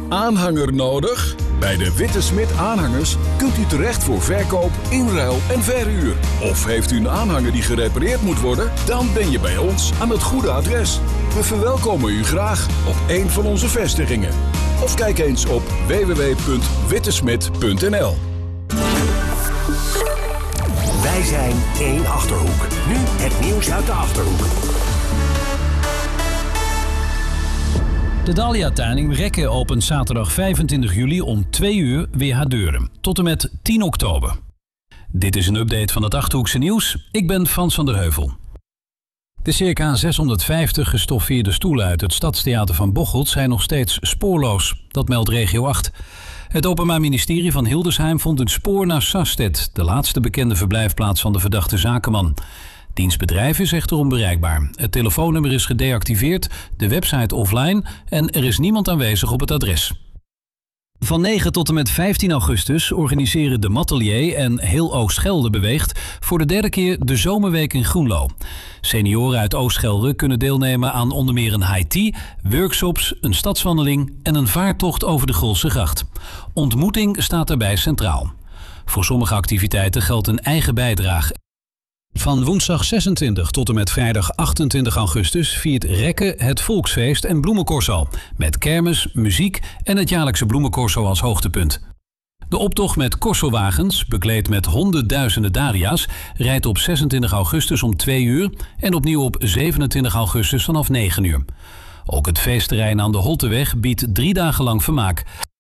Aanhanger nodig? Bij de Witte Smit Aanhangers kunt u terecht voor verkoop, inruil en verhuur. Of heeft u een aanhanger die gerepareerd moet worden? Dan ben je bij ons aan het goede adres. We verwelkomen u graag op een van onze vestigingen. Of kijk eens op www.wittesmit.nl. Wij zijn één Achterhoek. Nu het nieuws uit de Achterhoek. De Dahlia-tuin in Rekken opent zaterdag 25 juli om 2 uur weer haar deuren. Tot en met 10 oktober. Dit is een update van het Achterhoekse nieuws. Ik ben Frans van der Heuvel. De circa 650 gestoffeerde stoelen uit het Stadstheater van Bocholt zijn nog steeds spoorloos. Dat meldt Regio 8. Het Openbaar Ministerie van Hildesheim vond een spoor naar Sastet, de laatste bekende verblijfplaats van de verdachte zakenman. Diens bedrijf is echter onbereikbaar. Het telefoonnummer is gedeactiveerd, de website offline en er is niemand aanwezig op het adres. Van 9 tot en met 15 augustus organiseren de Matelier en Heel Oost-Gelre Beweegt voor de derde keer de Zomerweek in Groenlo. Senioren uit Oost-Gelre kunnen deelnemen aan onder meer een high tea, workshops, een stadswandeling en een vaartocht over de Grolsegracht. Ontmoeting staat daarbij centraal. Voor sommige activiteiten geldt een eigen bijdrage. Van woensdag 26 tot en met vrijdag 28 augustus viert Rekken het Volksfeest en Bloemencorso. Met kermis, muziek en het jaarlijkse Bloemencorso als hoogtepunt. De optocht met corsowagens, bekleed met honderdduizenden dahlia's, rijdt op 26 augustus om 2 uur en opnieuw op 27 augustus vanaf 9 uur. Ook het feestterrein aan de Holteweg biedt 3 dagen lang vermaak.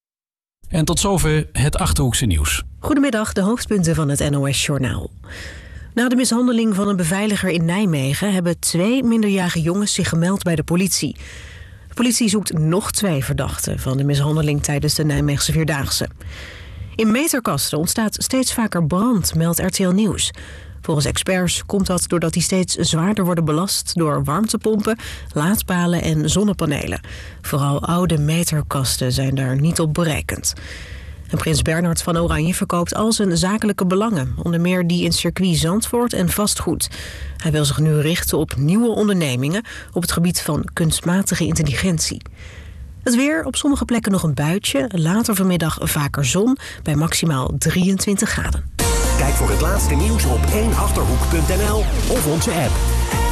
En tot zover het Achterhoekse nieuws. Goedemiddag, de hoofdpunten van het NOS-journaal. Na de mishandeling van een beveiliger in Nijmegen hebben 2 minderjarige jongens zich gemeld bij de politie. De politie zoekt nog 2 verdachten van de mishandeling tijdens de Nijmeegse Vierdaagse. In meterkasten ontstaat steeds vaker brand, meldt RTL Nieuws. Volgens experts komt dat doordat die steeds zwaarder worden belast door warmtepompen, laadpalen en zonnepanelen. Vooral oude meterkasten zijn daar niet op berekend. En prins Bernhard van Oranje verkoopt al zijn zakelijke belangen, onder meer die in circuit Zandvoort en vastgoed. Hij wil zich nu richten op nieuwe ondernemingen op het gebied van kunstmatige intelligentie. Het weer, op sommige plekken nog een buitje, later vanmiddag vaker zon bij maximaal 23 graden. Kijk voor het laatste nieuws op 1achterhoek.nl of onze app.